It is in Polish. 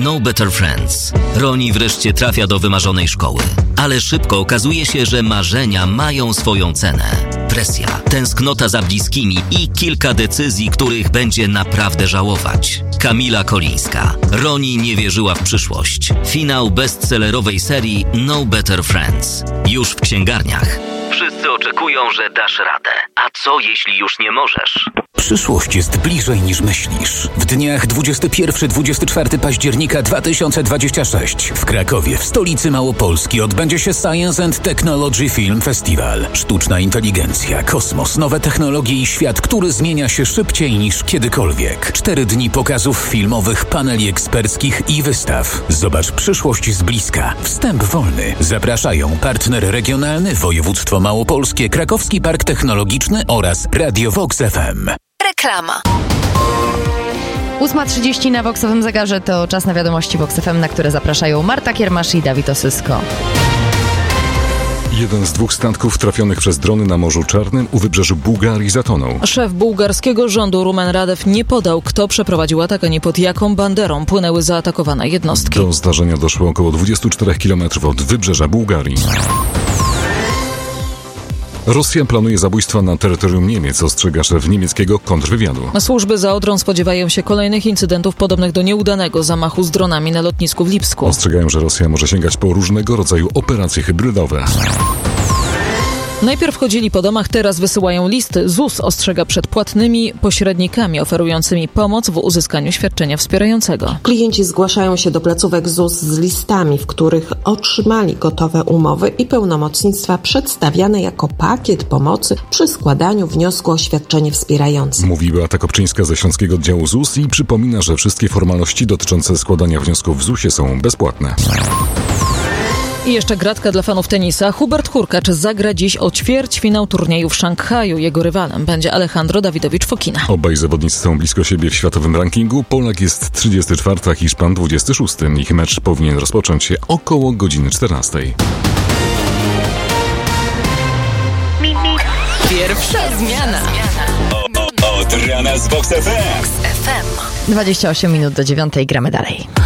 No Better Friends. Roni wreszcie trafia do wymarzonej szkoły. Ale szybko okazuje się, że marzenia mają swoją cenę. Presja, tęsknota za bliskimi i kilka decyzji, których będzie naprawdę żałować. Kamila Kolińska. Roni nie wierzyła w przyszłość. Finał bestsellerowej serii No Better Friends. Już w księgarniach. Wszyscy oczekują, że dasz radę. A co jeśli już nie możesz? Przyszłość jest bliżej niż myślisz. W dniach 21-24 października 2026 w Krakowie, w stolicy Małopolski, odbędzie się Science and Technology Film Festival. Sztuczna inteligencja, kosmos, nowe technologie i świat, który zmienia się szybciej niż kiedykolwiek. 4 dni pokazów filmowych, paneli eksperckich i wystaw. Zobacz przyszłość z bliska. Wstęp wolny. Zapraszają partner regionalny, województwo małopolskie, Krakowski Park Technologiczny oraz Radio Vox FM. Reklama. 8:30 na Voxowym zegarze to czas na wiadomości Vox FM, na które zapraszają Marta Kiermasz i Dawid Osysko. Jeden z 2 statków trafionych przez drony na Morzu Czarnym u wybrzeży Bułgarii zatonął. Szef bułgarskiego rządu Rumen Radew nie podał, kto przeprowadził atak, ani pod jaką banderą płynęły zaatakowane jednostki. Do zdarzenia doszło około 24 km od wybrzeża Bułgarii. Rosja planuje zabójstwa na terytorium Niemiec, ostrzega szef niemieckiego kontrwywiadu. Służby za Odrą spodziewają się kolejnych incydentów podobnych do nieudanego zamachu z dronami na lotnisku w Lipsku. Ostrzegają, że Rosja może sięgać po różnego rodzaju operacje hybrydowe. Najpierw chodzili po domach, teraz wysyłają listy. ZUS ostrzega przed płatnymi pośrednikami oferującymi pomoc w uzyskaniu świadczenia wspierającego. Klienci zgłaszają się do placówek ZUS z listami, w których otrzymali gotowe umowy i pełnomocnictwa przedstawiane jako pakiet pomocy przy składaniu wniosku o świadczenie wspierające. Mówi Beata Kopczyńska ze Śląskiego Oddziału ZUS i przypomina, że wszystkie formalności dotyczące składania wniosków w ZUS-ie są bezpłatne. I jeszcze gratka dla fanów tenisa. Hubert Hurkacz zagra dziś o ćwierćfinał turnieju w Szanghaju. Jego rywalem będzie Alejandro Dawidowicz Fokina. Obaj zawodnicy są blisko siebie w światowym rankingu. Polak jest 34, a Hiszpan 26. Ich mecz powinien rozpocząć się około godziny 14. Pierwsza zmiana. Od rana z Vox FM. 28 minut do 9, gramy dalej.